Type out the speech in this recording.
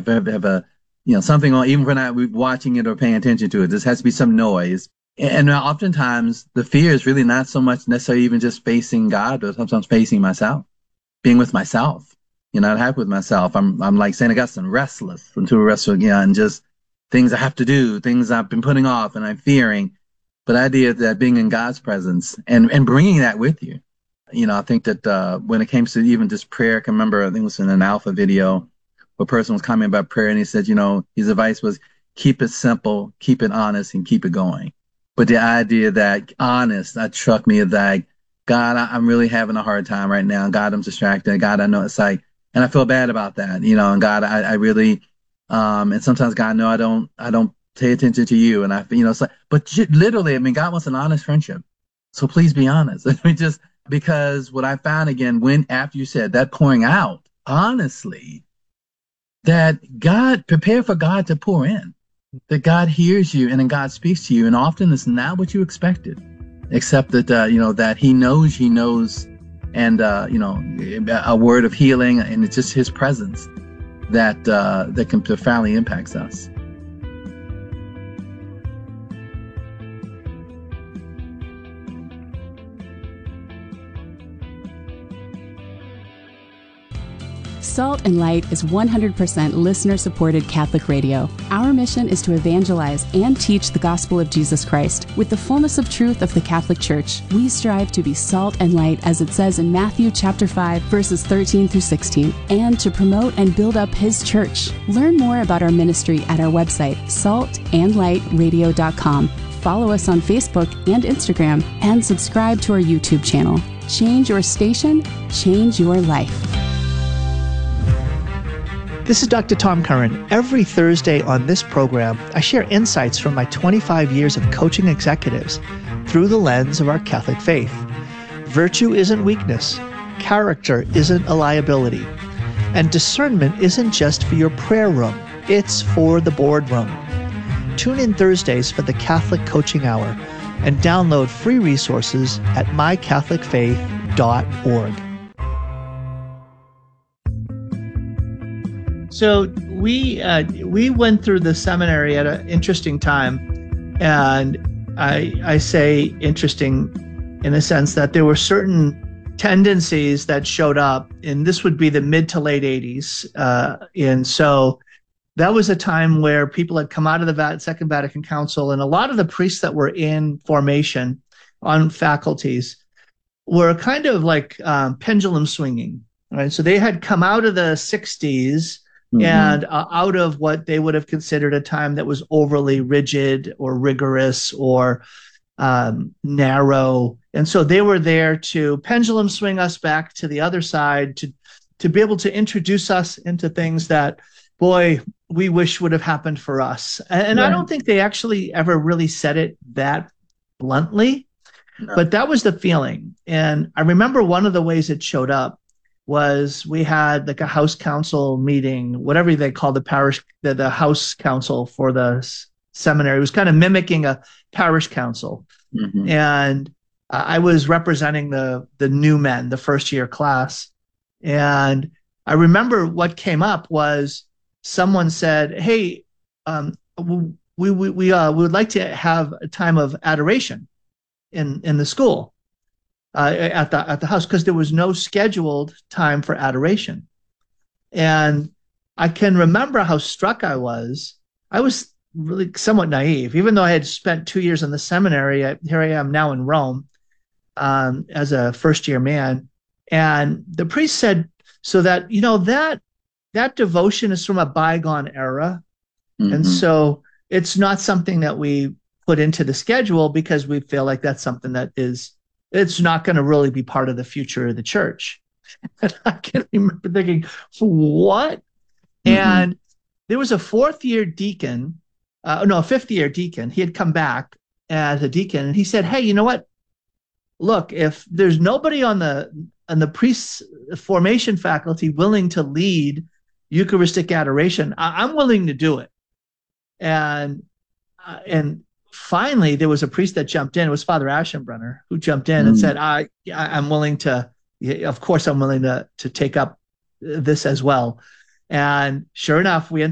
have a, something on, even if we're not watching it or paying attention to it, there has to be some noise. And oftentimes the fear is really not so much necessarily even just facing God, but sometimes facing myself, being with myself, not happy with myself. I'm like St. Augustine, restless until wrestle again, and just things I have to do, things I've been putting off and I'm fearing. But the idea that being in God's presence and bringing that with you, I think that when it came to even just prayer, I can remember, I think it was in an Alpha video, where a person was commenting about prayer, and he said, his advice was keep it simple, keep it honest, and keep it going. But the idea that honest, that struck me as like, God, I'm really having a hard time right now. God, I'm distracted. God, I know it's like, and I feel bad about that, and God, I really, and sometimes God, no, I don't pay attention to you. And it's like, but literally, God wants an honest friendship. So please be honest. Because what I found again, after you said that pouring out, honestly, that God, prepare for God to pour in, that God hears you and then God speaks to you. And often it's not what you expected, except that, that he knows, and, a word of healing, and it's just his presence that can profoundly impacts us. Salt and Light is 100% listener-supported Catholic radio. Our mission is to evangelize and teach the gospel of Jesus Christ with the fullness of truth of the Catholic Church. We strive to be salt and light, as it says in Matthew chapter 5, verses 13 through 16, and to promote and build up His church. Learn more about our ministry at our website, saltandlightradio.com. Follow us on Facebook and Instagram, and subscribe to our YouTube channel. Change your station, change your life. This is Dr. Tom Curran. Every Thursday on this program, I share insights from my 25 years of coaching executives through the lens of our Catholic faith. Virtue isn't weakness. Character isn't a liability. And discernment isn't just for your prayer room. It's for the boardroom. Tune in Thursdays for the Catholic Coaching Hour and download free resources at mycatholicfaith.org. So we went through the seminary at an interesting time, and I say interesting in the sense that there were certain tendencies that showed up, and this would be the mid to late 80s. And so that was a time where people had come out of the Second Vatican Council, and a lot of the priests that were in formation on faculties were kind of like pendulum swinging, right? So they had come out of the 60s and out of what they would have considered a time that was overly rigid or rigorous or narrow. And so they were there to pendulum swing us back to the other side, to be able to introduce us into things that, boy, we wish would have happened for us. And right. I don't think they actually ever really said it that bluntly, but that was the feeling. And I remember one of the ways it showed up was we had like a house council meeting, whatever they call the parish, the house council for the seminary. It was kind of mimicking a parish council. And I was representing the new men, the first year class. And I remember what came up was someone said, hey, we would like to have a time of adoration in the school. At the house, because there was no scheduled time for adoration. And I can remember how struck I was. I was really somewhat naive, even though I had spent 2 years in the seminary. Here I am now in Rome as a first-year man. And the priest said, so that, that devotion is from a bygone era. And so it's not something that we put into the schedule because we feel like that's something that it's not going to really be part of the future of the church. And I can remember thinking, what? And there was a fifth year deacon. He had come back as a deacon, and he said, hey, you know what? Look, if there's nobody on the priest formation faculty willing to lead Eucharistic adoration, I'm willing to do it. And finally, there was a priest that jumped in. It was Father Aschenbrenner who jumped in and said, I'm willing to, of course, I'm willing to take up this as well. And sure enough, we ended